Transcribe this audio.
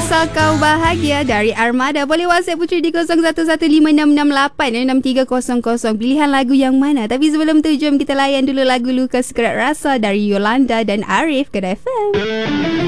Asal Kau Bahagia dari Armada. Boleh WhatsApp Puteri di 011566863300. Pilihan lagu yang mana? Tapi sebelum tu, jom kita layan dulu lagu Luka Sekerat Rasa dari Yolanda dan Arif ke FM.